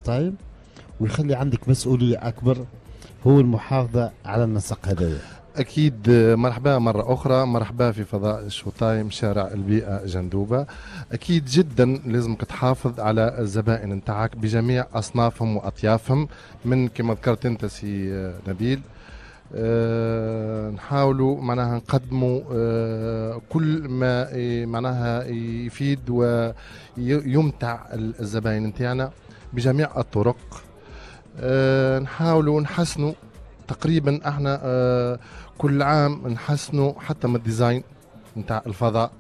تايم ويخلي عندك مسؤولية أكبر، هو المحافظة على النسق هذايا. أكيد. مرحبا مرة أخرى، مرحبا في فضاء شو تايم شارع البيئة جندوبة. أكيد جدا لازمك تحافظ على الزبائن نتاعك بجميع أصنافهم وأطيافهم، من كما ذكرت أنت سي نبيل. نحاولوا معناها نقدموا كل ما معناها يفيد ويمتع الزبائن نتاعنا بجميع الطرق. نحاولوا نحسنوا تقريبا احنا كل عام نحسنوا حتى من الديزاين نتاع الفضاء.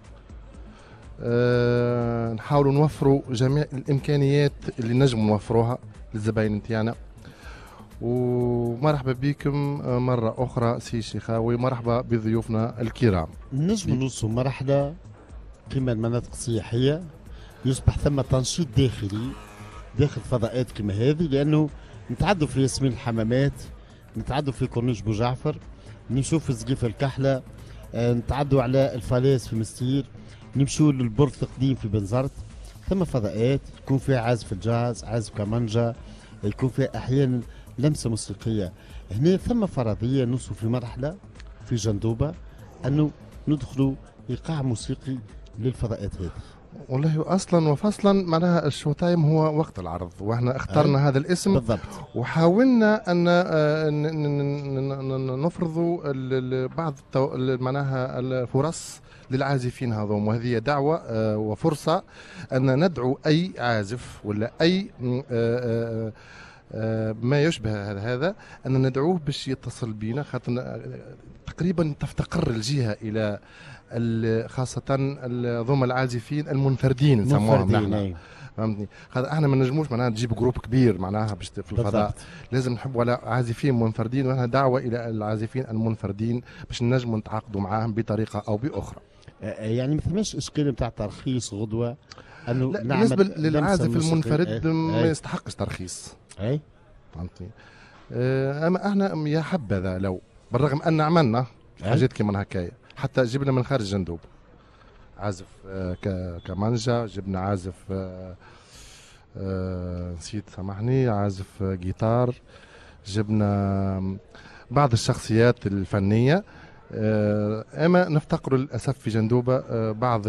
نحاولوا نوفروا جميع الامكانيات اللي نجم نوفروها للزباين نتاعنا. ومرحبا بكم مرة أخرى سي شيخاوي، مرحبا بضيوفنا الكرام. نجم نوصلوا مرحلة كما المناطق السياحية يصبح ثم تنشيط داخلي داخل فضاءات كما هذه، لأنه نتعدوا في ياسمين الحمامات، نتعدوا في كورنيش بوجعفر، نمشوا في زقيف الكحلة، نتعدوا على الفالاس في مستير، نمشوا للبرث القديم في بنزرت. ثم فضاءات يكون فيها عازف الجاز، عازف كمانجا، يكون فيها أحيانا لمسة موسيقية. هنا ثم فرضية نوصلوا في مرحلة في جندوبة أنه ندخلوا إيقاع موسيقي للفضاءات هذه. والله اصلا وفصلا معناها الشو تايم هو وقت العرض، واحنا اخترنا هذا الاسم بالضبط، وحاولنا ان نفرضوا بعض معناها الفرص للعازفين هذوم، وهذه دعوه وفرصه ان ندعو اي عازف ولا اي ما يشبه هذا ان ندعوه باش يتصل بنا، خاطر تقريبا تفتقر الجهه الى خاصة ذوما العازفين المنفردين نسموهم نحن، فهمتني؟ احنا ما نجموش معناها تجيب جروب كبير معناها باش في الفضاء، لازم نحبوا على عازفين منفردين، وانا دعوة الى العازفين المنفردين باش نجموا نتعاقدوا معاهم بطريقة او باخرى. يعني ما ثماش اشكال نتاع ترخيص غدوة انه لا، بالنسبة للعازف المنفرد ما يستحقش ترخيص. اي فهمتني؟ اما احنا يا حبذا لو بالرغم ان عملنا حاجات كمان هكايا، حتى جبنا من خارج جندوب عازف كمانجا، جبنا عازف نسيت سامحني، عازف جيتار، جبنا بعض الشخصيات الفنية. اما نفتقر للاسف في جندوبة بعض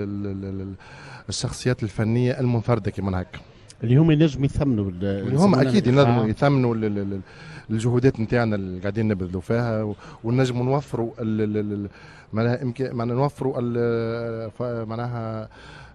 الشخصيات الفنية المنفردة كمان هكا، اللي هم ينجم يثمنوا، اللي هم اكيد ينجموا يثمنوا الجهودات نتاعنا اللي قاعدين نبذلوا فيها، ونجموا نوفروا معناها نوفروا معناها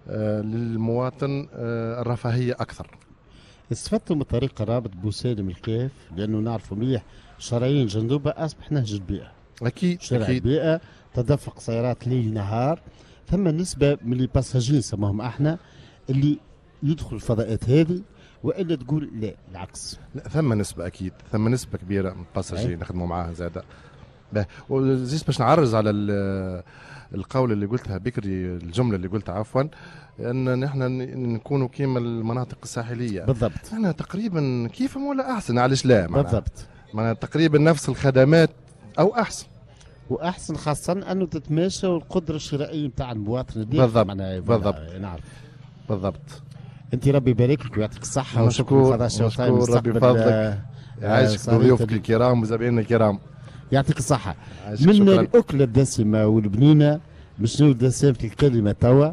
للمواطن الرفاهيه اكثر. استفدتوا من طريق رابط بوسالم الكيف، لانه نعرفوا مليح شرايين جندوبه اصبح نهج البيئه. اكيد شارع اكيد البيئه، تدفق سيارات ليل نهار، ثم نسبه من اللي باساجين سموهم احنا اللي يدخل الفضاءات هذه، والا تقول لا العكس؟ لا، ثم نسبه اكيد، ثم نسبه كبيره من الباساجين نخدموا معاها زاده. وزيد باش نعرج على القول اللي قلتها بكري، الجمله اللي قلتها عفوا، ان نحن نكونوا كيما المناطق الساحليه. بالضبط، احنا تقريبا كيفهم ولا احسن، علاش لا؟ بالضبط، معناها تقريبا نفس الخدمات او احسن، واحسن خاصه انه تتماشى والقدره الشرائيه نتاع المواطن. بالضبط بالضبط، نعرف بالضبط. انت ربي يبارك لك ويعطيك الصحه، وشكرا مشكور ربي فضلك، يعيشك ضيوفك الكرام وزبائننا الكرام، يعطيك الصحه. من الاكله الدسمه والبنينه، شنو دسامه الكلمه توا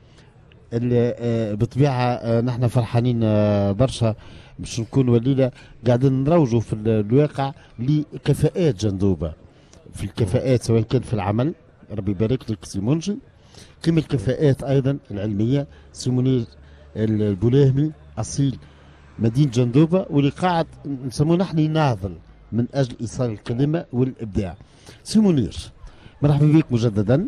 اللي بطبيعه نحن فرحانين برشا باش نكونوا الليله قاعدين نروجوا في الواقع لكفاءات جندوبه، في الكفاءات سواء كان في العمل، ربي يبارك لك سي منجي، كما الكفاءات ايضا العلميه. سي منير البولاهمي اصيل مدينه جندوبه، واللي قاعد نسموه نحن يناضل من اجل ايصال الكلمه والابداع. سي منير مرحبا بك مجددا.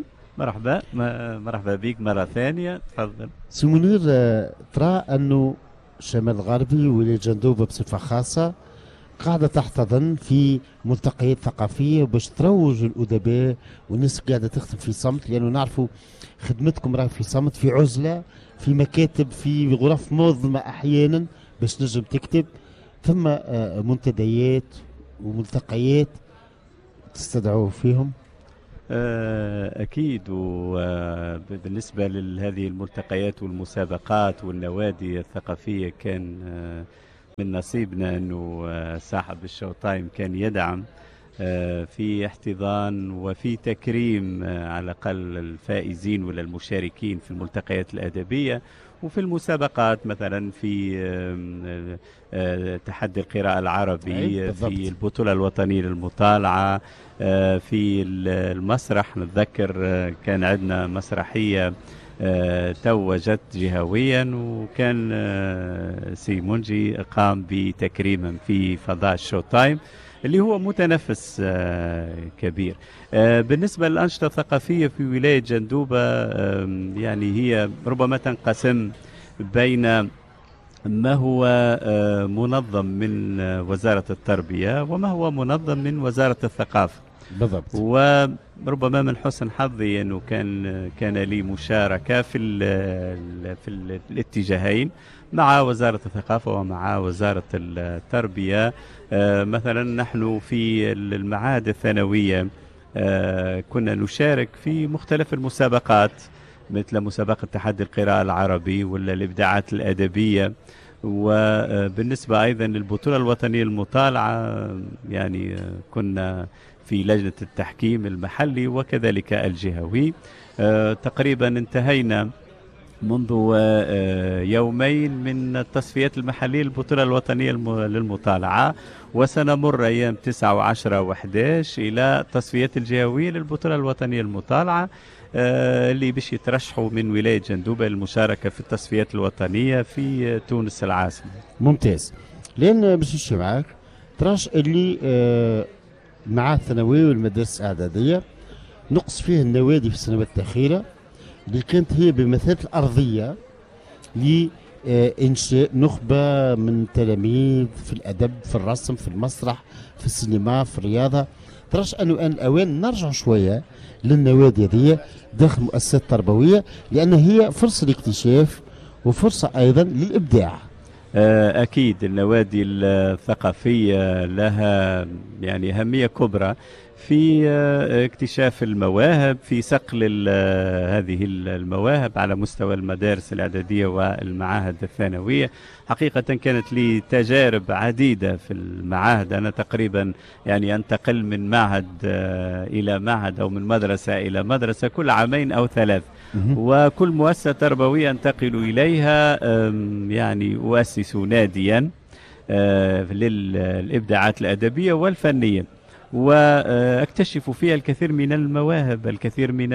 مرحبا بك مرة ثانية، تفضل. سي منير، ترى أنه الشمال الغربي ولاية جندوبة بصفة خاصة قاعدة تحتضن في ملتقيات ثقافية باش تروج الأدباء، والناس قاعدة تخدم في صمت، لأنه نعرفوا خدمتكم راهي في صمت، في عزلة، في مكاتب، في غرف مظلمة أحيانا باش نجم تكتب. ثم منتديات وملتقيات تستدعوا فيهم؟ أكيد. وبالنسبة لهذه الملتقيات والمسابقات والنوادي الثقافية كان من نصيبنا أنه صاحب الشو تايم كان يدعم في احتضان وفي تكريم على الأقل الفائزين ولا المشاركين في الملتقيات الأدبية وفي المسابقات، مثلا في تحدي القراءة العربي، في البطولة الوطنية للمطالعة، في المسرح. نتذكر كان عندنا مسرحية توجت جهويا، وكان سي منجي قام بتكريمهم في فضاء الشو تايم اللي هو متنفس كبير. بالنسبة للأنشطة الثقافية في ولاية جندوبة، يعني هي ربما تنقسم بين ما هو منظم من وزارة التربية وما هو منظم من وزارة الثقافة. بالضبط. وربما من حسن حظي أنه كان لي مشاركة في الاتجاهين مع وزارة الثقافة ومع وزارة التربية. مثلا نحن في المعاهد الثانوية كنا نشارك في مختلف المسابقات، مثل مسابقة تحدي القراءة العربي ولا الإبداعات الأدبية. وبالنسبة أيضا للبطولة الوطنية المطالعة، يعني كنا في لجنة التحكيم المحلي وكذلك الجهوي. تقريبا انتهينا منذ يومين من التصفيات المحلية للبطولة الوطنية للمطالعة، وسنمر أيام 9 و10 و11 إلى التصفيات الجهوية للبطولة الوطنية للمطالعة، اللي باش يترشحوا من ولاية جندوبة للمشاركة في التصفيات الوطنية في تونس العاصمة. ممتاز. لأن باش نمشي معاك تراش اللي المعاهد الثانوية والمدارس الإعدادية نقص فيه النوادي في السنوات الأخيرة، اللي كانت هي بمثابة الأرضية لإنشاء نخبة من تلاميذ في الأدب، في الرسم، في المسرح، في السينما، في الرياضة. تراش أنه الآن الأوان نرجع شوية للنوادي هذه داخل المؤسسات التربوية، لأن هي فرصة للاكتشاف وفرصة أيضا للإبداع. أكيد النوادي الثقافية لها يعني أهمية كبرى في اكتشاف المواهب، في صقل هذه المواهب على مستوى المدارس الإعدادية والمعاهد الثانوية. حقيقة كانت لي تجارب عديدة في المعاهد، أنا تقريبا يعني أنتقل من معهد إلى معهد أو من مدرسة إلى مدرسة كل 2 أو 3، وكل مؤسسة تربوية أنتقل إليها يعني أؤسس ناديا للإبداعات الأدبية والفنية، واكتشف فيها الكثير من المواهب، الكثير من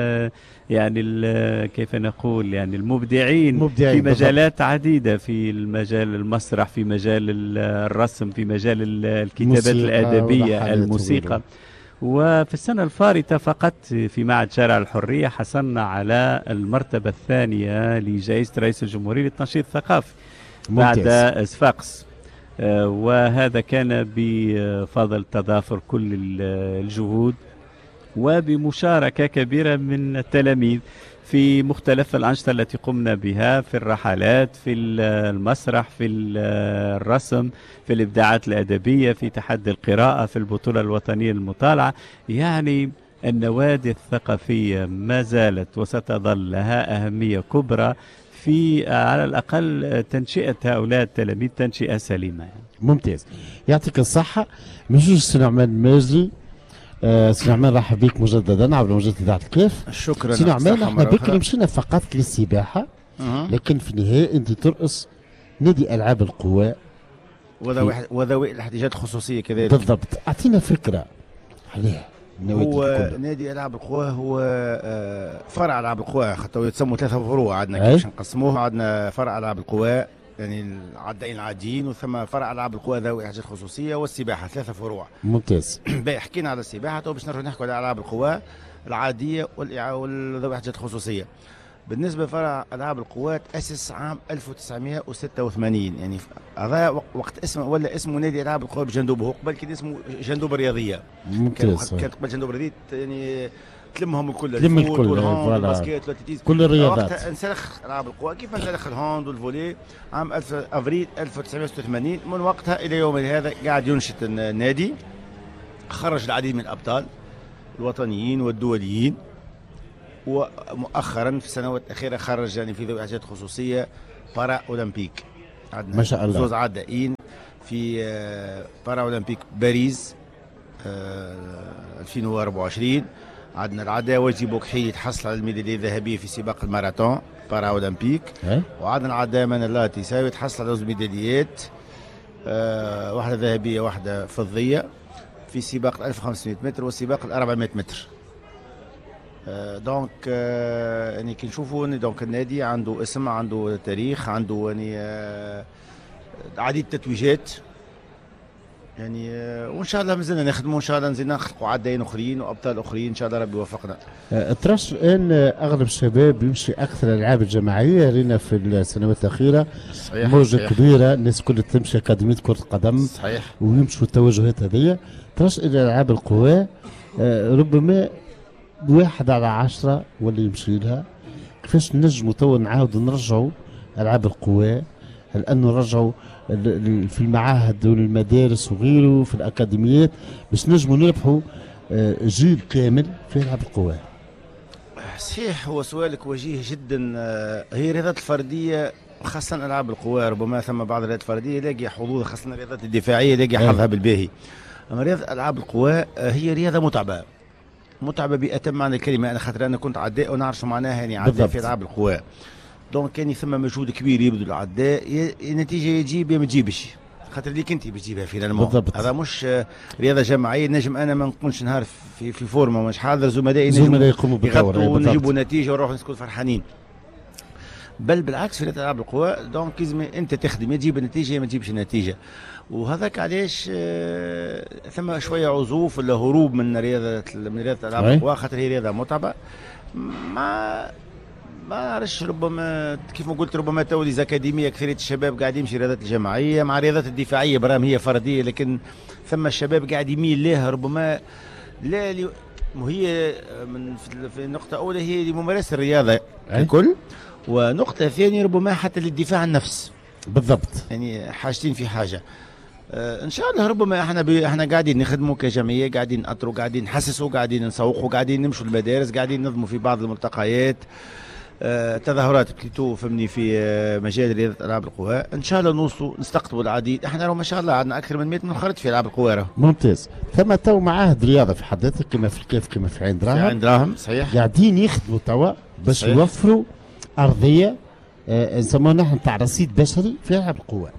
كيف نقول يعني المبدعين في مجالات عديدة، في المجال المسرح، في مجال الرسم، في مجال الكتابات الأدبية، الموسيقى. وفي السنة الفارطة فقط في معهد شارع الحرية حصلنا على المرتبة الثانية لجائزة رئيس الجمهورية للتنشيط الثقافي بعد صفاقس. وهذا كان بفضل تضافر كل الجهود وبمشاركة كبيرة من التلاميذ في مختلف الأنشطة التي قمنا بها، في الرحلات، في المسرح، في الرسم، في الإبداعات الأدبية، في تحدي القراءة، في البطولة الوطنية للمطالعة. يعني النوادي الثقافية ما زالت وستظل لها أهمية كبرى في على الأقل تنشئة هؤلاء التلاميذ تنشئة سليمة يعني. ممتاز، يعطيك الصحة. مجوش سي نعمان الماجري. سي نعمان رحب بك مجددا عبر موجة إذاعة الكيف. شكرا سي نعمان، احنا بكري مشينا فقط للسباحة، لكن في النهاية أنت ترأس نادي ألعاب القوى وذوي الاحتياجات الخصوصية كذلك. بالضبط، أعطينا فكرة عليه. هو نادي العاب القوى هو فرع العاب القوى، خاطر يتسموا 3 فروع عندنا كيفاش نقسموه. عندنا فرع العاب القوى يعني العدائين العاديين، وثم فرع العاب القوى ذوي الاحتياجات الخصوصيه، والسباحه، 3 فروع. ممتاز. باهي، حكينا على السباحه، تو باش نرجعوا نحكوا على العاب القوى العاديه والذوي الاحتياجات الخصوصيه. بالنسبه لفرع العاب القوى تاسس عام 1986، يعني هذا وقت اسمه ولا اسمه نادي العاب القوى بجندوبه، هو قبل كان اسمه جندوبه الرياضيه. ممتاز. كانت قبل جندوبه الرياضيه يعني تلمهم الكل، تلم الكل، الباسكيت، كل الرياضات. وقتها انسلخ العاب القوى كيف انسلخ الهاند والفولي عام افريل 1986. من وقتها الى يومنا هذا قاعد ينشط النادي، خرج العديد من الابطال الوطنيين والدوليين، ومؤخرا في السنوات الاخيره خرج يعني في ذوي احتياجات خصوصيه بارا اولمبيك. عندنا ما شاء الله زوز عدائين في بارا اولمبيك باريس 2024. عندنا العداء وجدي بوكحي تحصل على الميداليه الذهبيه في سباق الماراثون بارا اولمبيك. وعندنا العداء من الله تساوي تحصل على 2 ميداليات، واحده ذهبيه واحده فضيه في سباق 1500 متر وسباق 400 متر. دونك يعني كي نشوفوا دونك النادي عنده اسم، عنده تاريخ، عنده يعني عديد التتويجات يعني وان شاء الله مازلنا نخدموا، ان شاء الله نزيد نخلقوا عداين اخرين وابطال اخرين ان شاء الله ربي يوفقنا. تراش الان اغلب الشباب يمشي اكثر الالعاب الجماعيه، رينا في السنوات الاخيره صحيح موجه صحيح. كبيره، الناس كلها تمشي اكاديميه كره القدم صحيح ويمشوا التوجهات هذيا. تراش الى العاب القوى ربما 1 على 10 واللي يمشي لها. كيفاش نجموا تو نعاودوا نرجعوا العاب القوى؟ هل انه نرجعوا في المعاهد والمدارس وغيره في الاكاديميات باش نجموا نربحوا جيل كامل في العاب القوى؟ صحيح، هو سؤالك وجيه جدا. هي الرياضات الفرديه خاصه العاب القوى ربما ثم بعض الرياضات الفرديه يلاقي حظوظ، خاصه الرياضات الدفاعيه يلاقي حظها بالباهي. اما رياضه العاب القوى هي رياضه متعبه بأتم معنى الكلمه. انا خاطر انا كنت عداء ونعرف معناها يعني عداء في العاب القوى. دونك كان ثم مجهود كبير يبذل العداء، النتيجه يجيب يا ما تجيبش، خاطر ليك انت باش تجيبها فينالمون. هذا مش رياضه جماعيه. نجم انا ما نكونش نهار في فورمه مش حاضر، زملائي يقوموا بالدور ونجيبوا نتيجه ونروحوا نسكت فرحانين. بل بالعكس في رياضه العاب القوى دونك لازم انت تخدم، تجيب النتيجه يا ما تجيبش النتيجه. وهذاك علاش ثم شويه عزوف ولا هروب من رياضه العاب القوى، خاطر هي رياضه متعبه. ما نعرفش، ربما كيف ما قلت ربما تو اكاديميه اكثريه الشباب قاعد يمشي الرياضات الجماعيه مع الرياضات الدفاعيه برام هي فرديه، لكن ثم الشباب قاعد يميل لها ربما لا وهي في النقطه الاولى هي لممارسه الرياضه الكل، ونقطه ثانيه ربما حتى للدفاع عن النفس. بالضبط، يعني حاجتين في حاجه. ان شاء الله ربما احنا قاعدين نخدموا كجمعيه، قاعدين نأطروا، قاعدين نحسسوا، قاعدين نسوقوا، قاعدين نمشوا المدارس، قاعدين ننظموا في بعض الملتقيات تظاهرات بليتو فهمني في مجال رياضه العاب القوى. ان شاء الله نوصلوا نستقطبوا العديد. احنا ما شاء الله عندنا اكثر من 100 منخرط في العاب القوى. ممتاز. ثم تو معاهد رياضه في حد ذاتها كما في الكيف كما في عين دراهم. في عين دراهم صحيح. قاعدين يخدموا توا باش يوفروا ارضيه نسموها نحن نتاع رصيد بشري في العاب القوى.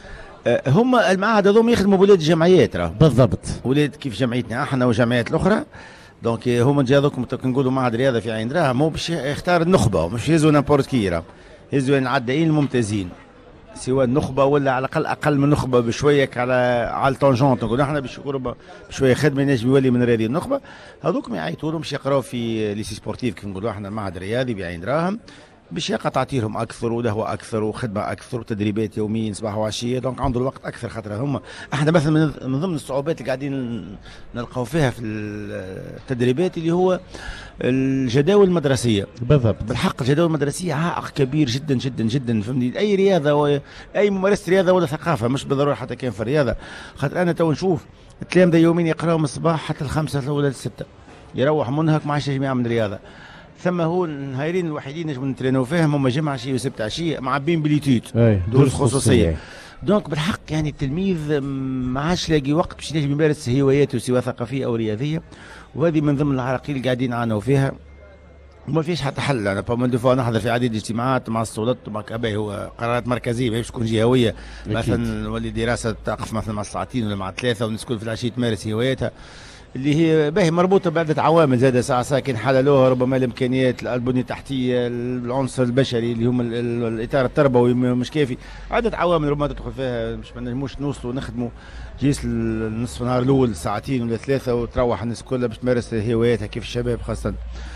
هم المعاهد هذوما يخدموا بولاد الجمعيات راه. بالضبط. ولاد كيف جمعيتنا احنا والجمعيات الاخرى. دونك هما هذوك نقولوا معهد رياضه في عين دراهم مو باش يختار النخبه، مش يهزوا نابورت كي راه، يهزوا العدائين الممتازين سواء النخبه ولا على الاقل اقل من نخبه بشويه على التونجونت. نقولوا احنا باش بشويه خدمه ينجم يولي من هذه النخبه. هذوك ما يعيطوا لهم باش يقراوا في ليسي سبورتيف كيف نقولوا احنا المعهد الرياضي بعين دراهم، باش يلقى تعطيلهم اكثر ولهوه اكثر وخدمه اكثر وتدريبات يوميا صباح وعشيه. دونك عنده الوقت اكثر، خاطر هما احنا مثلا من ضمن الصعوبات اللي قاعدين نلقاو فيها في التدريبات اللي هو الجداول المدرسيه. بالضبط، بالحق الجداول المدرسيه عائق كبير جدا جدا جدا فهمني اي رياضه اي ممارسه رياضه ولا ثقافه، مش بالضروره حتى كان في الرياضه. خاطر انا تو نشوف التلامذه يوميا يقراوا من الصباح حتى الخمسه ولا السته، يروح منهك ما عادش يعمل رياضه. ثم هو النهارين الوحيدين نجم نترينوا فيهم هما جمعه عشيه وسبت عشيه معبين بليتود دروس خصوصيه. دونك بالحق يعني التلميذ ما عادش لاقي وقت باش ينجم يمارس هواياته سواء ثقافيه او رياضيه، وهذه من ضمن العراقيل اللي قاعدين نعانوا فيها وما فيش حتى حل. انا بامون دو فوا نحضر في عديد الاجتماعات مع السلطات ومع كابي، هو قرارات مركزيه ماهيش تكون جهويه. مثلا نولي دراسه تقف مثلا مع ساعتين ولا مع ثلاثه والناس الكل في العشيه تمارس هواياتها اللي هي باهي مربوطه بعده عوامل زاده ساعه ساكن حللوها ربما الامكانيات البنيه التحتيه العنصر البشري اللي هم الاطار التربوي مش كافي، عده عوامل ربما تدخل فيها مش ما نجموش نوصلوا نخدموا جيس النصف نهار الاول ساعتين ولا ثلاثه وتروح الناس كلها باش تمارس هواياتها كيف الشباب خاصه.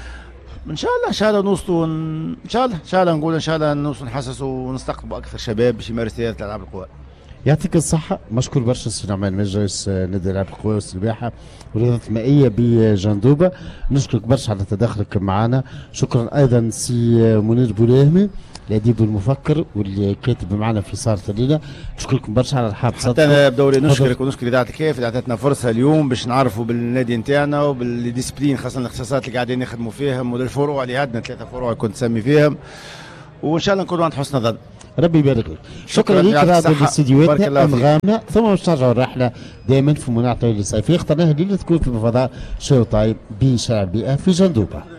ان شاء الله نوصلوا ان شاء الله نقول ان شاء الله نوصلوا نحسسوا ونستقطبوا اكثر شباب باش يمارس رياضه العاب القوى. يعطيك الصحة، مشكور برشا سي نعمان مجلس نادي العاب القوى والسباحة والرياضات المائية بجندوبة. نشكرك برشا على تدخلك معنا. شكرا أيضا سي منير بولاهمي الأديب والمفكر واللي كاتب معنا في صالة الليلة. نشكركم برشا على الحاب صدقة. حتى أنا بدوري نشكرك ونشكر إذاعة الكيف اللي أعطتنا فرصة اليوم باش نعرفوا بالنادي نتاعنا وبالديسبلين خاصة الاختصاصات اللي قاعدين نخدموا فيهم وللفروع اللي عندنا 3 فروع كنت نسمي فيهم، وإن شاء الله نكونوا عند حسن ظن. ربي يبارك لك. شكرا لك راديو الاستديوهات انغامنا، ثم باش نرجعوا الرحله دائما في مناطق الصيفيه اخترناها ليله تكون في فضاء شو طيب بشارع البيئه في جندوبه.